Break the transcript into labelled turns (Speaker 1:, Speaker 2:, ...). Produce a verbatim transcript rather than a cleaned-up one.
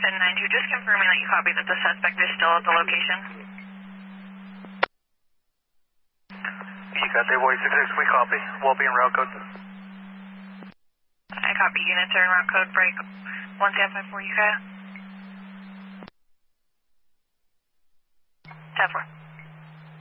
Speaker 1: seven nine two, just confirming that you copy that the suspect is still at the location.
Speaker 2: You got the voice six six, we copy. We'll be in route code.
Speaker 1: I copy. Units are in route code break one seven five four, U K. ten four.